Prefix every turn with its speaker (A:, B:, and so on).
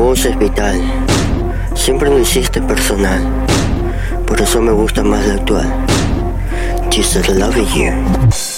A: voz es vital, siempre lo hiciste personal, por eso me gusta más la actual. Just love you.